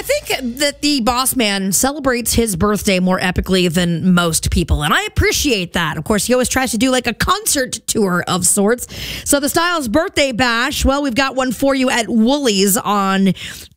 I think that the boss man celebrates his birthday more epically than most people, and I appreciate that. Of course, he always tries to do like a concert tour of sorts. So the Styles birthday bash, well, we've got one for you at Woolies on